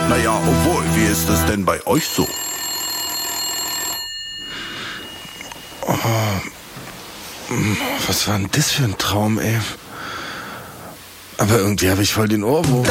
Naja, obwohl, wie ist es denn bei euch so? Was war denn das für ein Traum, ey? Aber irgendwie habe ich voll den Ohrwurm.